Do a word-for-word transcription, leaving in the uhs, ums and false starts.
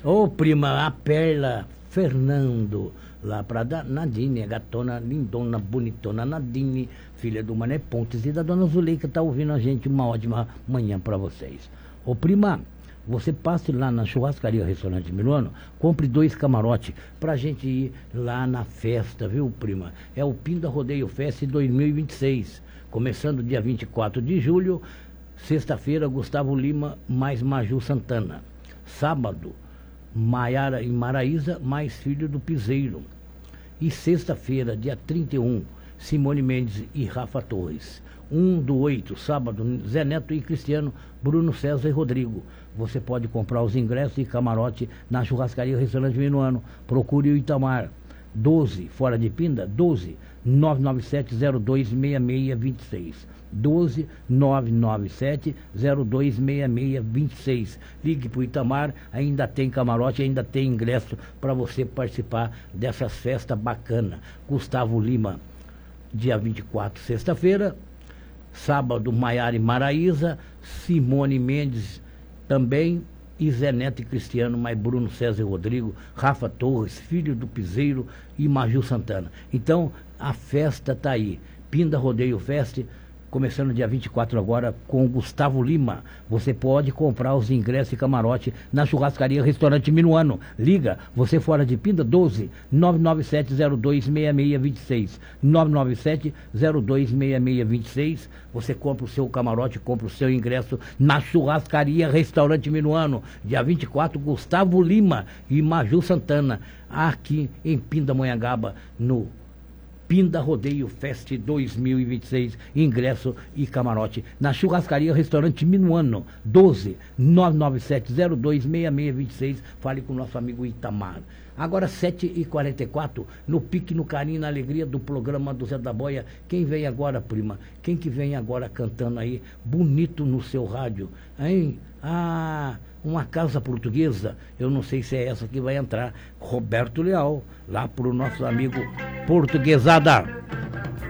Ô, prima, a Perla Fernando, lá pra da Nadine, a gatona, lindona, bonitona Nadine, filha do Mané Pontes e da dona Zuleika, tá ouvindo a gente. Uma ótima manhã pra vocês. Ô, prima, você passe lá na churrascaria Restaurante Minuano, compre dois camarotes pra gente ir lá na festa, viu, prima? É o Pinda Rodeio Fest dois mil e vinte e seis, começando dia vinte e quatro de julho, sexta-feira, Gustavo Lima mais Maju Santana. Sábado, Maiara e Maraísa mais Filho do Piseiro. E sexta-feira, dia trinta e um, Simone Mendes e Rafa Torres. um do oito, sábado, Zé Neto e Cristiano, Bruno César e Rodrigo. Você pode comprar os ingressos e camarote na churrascaria Restaurante Minuano. Procure o Itamar. doze, fora de Pinda, doze, nove nove sete, zero dois seis seis dois seis. doze, nove nove sete, zero dois seis seis dois seis. Ligue para o Itamar, ainda tem camarote, ainda tem ingresso para você participar dessas festas bacanas. Gustavo Lima, dia vinte e quatro, sexta-feira. Sábado, Maiara e Maraísa, Simone Mendes também, e Zé Neto e Cristiano, mais Bruno César e Rodrigo, Rafa Torres, Filho do Piseiro e Maju Santana. Então, a festa tá aí. Pinda Rodeio Fest, começando dia vinte e quatro agora com o Gustavo Lima. Você pode comprar os ingressos e camarote na churrascaria Restaurante Minuano. Liga, você fora de Pinda, doze, nove nove sete, zero dois seis seis dois seis. nove nove sete, zero dois seis seis dois seis. Você compra o seu camarote, compra o seu ingresso na churrascaria Restaurante Minuano. Dia vinte e quatro, Gustavo Lima e Maju Santana, aqui em Pindamonhangaba, no Pinda Rodeio Fest dois mil e vinte e seis, ingresso e camarote na churrascaria Restaurante Minuano, doze, nove nove sete, zero dois seis seis dois seis. Fale com o nosso amigo Itamar. Agora sete e quarenta e quatro, no pique, no carinho, na alegria do programa do Zé da Boia. Quem vem agora, prima? Quem que vem agora cantando aí, bonito no seu rádio, hein? Ah, uma casa portuguesa, eu não sei se é essa que vai entrar. Roberto Leal, lá pro nosso amigo Portuguesada.